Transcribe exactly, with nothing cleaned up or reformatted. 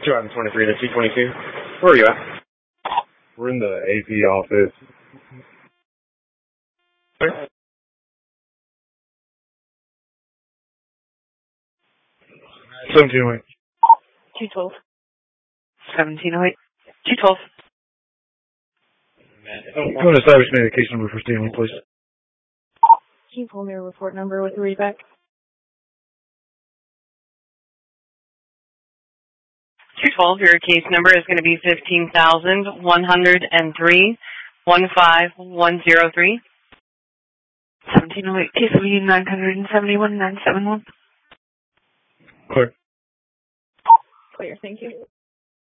two thousand twenty-three to two twenty-two. Where are you at? We're in the A P office. Where? seventeen oh eight. two twelve. seventeen oh eight. two twelve. Go to establish me the case number for Stanley, please. Can you pull me a report number with the readback? two twelve, your case number is going to be fifteen thousand one hundred three, one five one zero three. seventeen oh eight, case nine seventy-one, nine seventy-one. Clear. Clear, thank you.